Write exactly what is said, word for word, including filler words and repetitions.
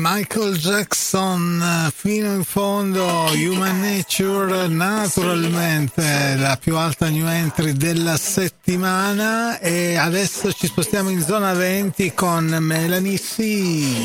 Michael Jackson fino in fondo, Human Nature, naturalmente la più alta new entry della settimana. E adesso ci spostiamo in zona venti con Melanie C.